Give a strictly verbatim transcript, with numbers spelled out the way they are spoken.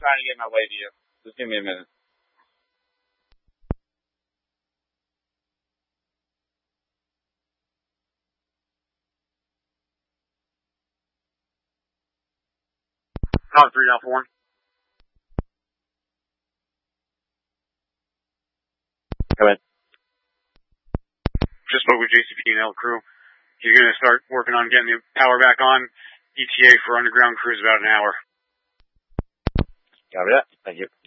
trying to get my way to you. Just give me a minute. Call three down four. Go ahead. Just spoke with J C P and L crew. You're going to start working on getting the power back on. E T A for underground crew is about an hour. Copy that. Thank you.